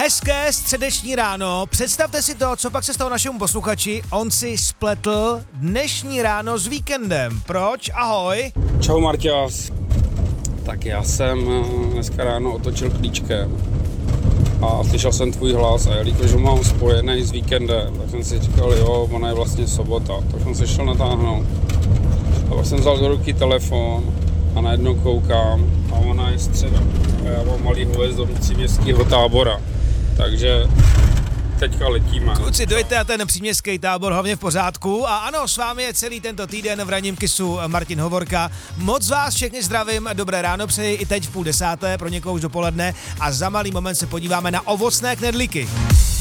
Hezké středeční ráno, představte si to, co pak se stalo našemu posluchači, on si spletl dnešní ráno s víkendem. Proč? Ahoj. Čau Marťas. Tak já jsem dneska ráno otočil klíčkem a slyšel jsem tvůj hlas a jelikož ho mám spojený s víkendem, tak jsem si říkal, jo, ona je vlastně sobota, tak jsem se šel natáhnout. A pak jsem vzal do ruky telefon a najednou koukám a ona je středa. A já mám malý hvězdo do příměstského Tábora, takže teďka letíme. Kluci, dojďte na ten příměstský Tábor, hlavně v pořádku. A ano, s vámi je celý tento týden v ranním kisu Martin Hovorka. Moc vás všechny zdravím, dobré ráno přeji i teď v 9:30, pro někoho už dopoledne. A za malý moment se podíváme na ovocné knedlíky.